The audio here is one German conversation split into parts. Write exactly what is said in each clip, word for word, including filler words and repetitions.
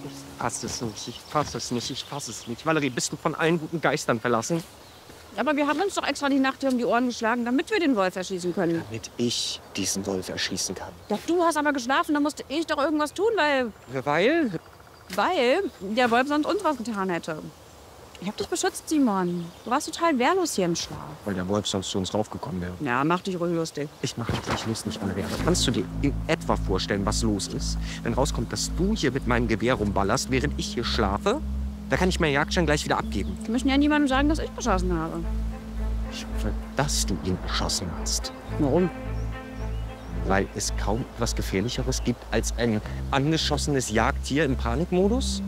Ich fasse es nicht, ich fasse es nicht, ich fasse es nicht. Valerie, bist du von allen guten Geistern verlassen? Aber wir haben uns doch extra die Nacht hier um die Ohren geschlagen, damit wir den Wolf erschießen können. Damit ich diesen Wolf erschießen kann. Ja, du hast aber geschlafen, da musste ich doch irgendwas tun, weil... Weil? Weil der Wolf sonst uns was getan hätte. Ich hab dich beschützt, Simon. Du warst total wehrlos hier im Schlaf. Weil der Wolf sonst zu uns raufgekommen wäre. Ja, mach dich ruhig lustig. Ich mache dich nicht lustig, Valerie. Aber kannst du dir in etwa vorstellen, was los ist? Wenn rauskommt, dass du hier mit meinem Gewehr rumballerst, während ich hier schlafe, da kann ich meinen Jagdschein gleich wieder abgeben. Wir müssen ja niemandem sagen, dass ich beschossen habe. Ich hoffe, dass du ihn beschossen hast. Warum? Weil es kaum etwas Gefährlicheres gibt als ein angeschossenes Jagdtier im Panikmodus?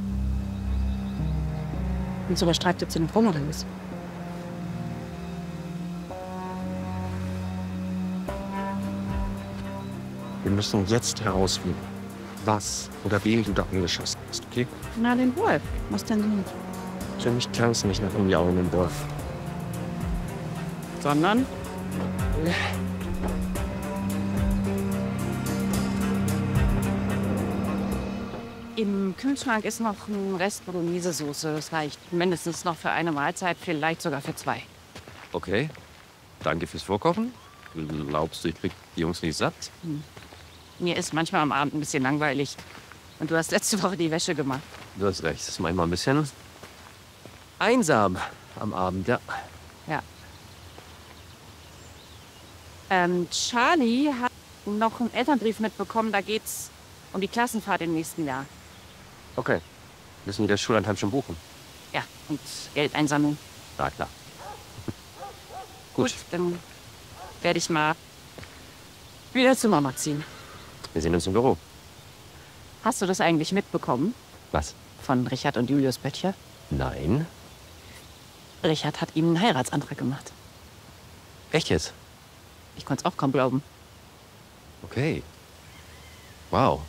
Und so überstreibt jetzt den Formulis. Wir müssen jetzt herausfinden, was oder wen du da angeschossen hast, okay? Na, den Wolf. Was denn nun? Für mich klang es nicht nach einem jaulen Wolf. Sondern? Im Kühlschrank ist noch ein Rest Bolognese-Soße. Das reicht mindestens noch für eine Mahlzeit, vielleicht sogar für zwei. Okay, danke fürs Vorkochen. Glaubst du, ich krieg die Jungs nicht satt? Hm. Mir ist manchmal am Abend ein bisschen langweilig. Und du hast letzte Woche die Wäsche gemacht. Du hast recht, das ist manchmal ein bisschen einsam am Abend, ja. Ja. Ähm, Charlie hat noch einen Elternbrief mitbekommen. Da geht's um die Klassenfahrt im nächsten Jahr. Okay. Müssen wir das Schullandheim schon buchen? Ja, und Geld einsammeln. Na klar. Gut. Gut, dann werde ich mal wieder zur Mama ziehen. Wir sehen uns im Büro. Hast du das eigentlich mitbekommen? Was? Von Richard und Julius Böttcher? Nein. Richard hat ihm einen Heiratsantrag gemacht. Echt jetzt? Ich konnte es auch kaum glauben. Okay. Wow.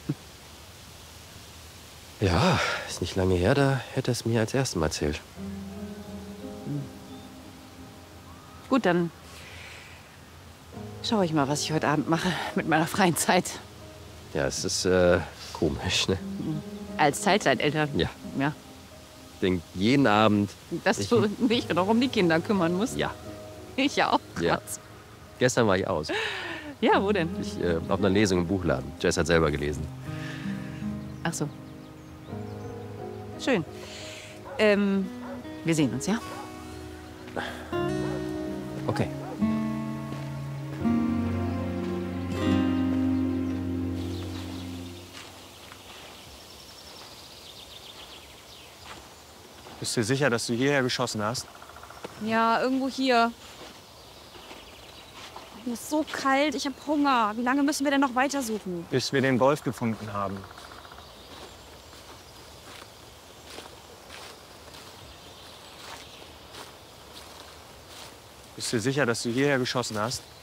Ja, ist nicht lange her, da hätte er es mir als erstes Mal erzählt. Hm. Gut, dann schaue ich mal, was ich heute Abend mache mit meiner freien Zeit. Ja, es ist äh, komisch, ne? Als Teilzeiteltern? Ja. Ja. Ich denke jeden Abend... Dass ich, du dich noch um die Kinder kümmern musst? Ja. Ich ja auch. Ja. Gestern war ich aus. Ja, wo denn? Ich äh, auf einer Lesung im Buchladen. Jess hat selber gelesen. Ach so. Schön. Ähm, wir sehen uns, ja? Okay. Bist du sicher, dass du hierher geschossen hast? Ja, irgendwo hier. Mir ist so kalt, ich habe Hunger. Wie lange müssen wir denn noch weitersuchen? Bis wir den Wolf gefunden haben. Bist du sicher, dass du hierher geschossen hast?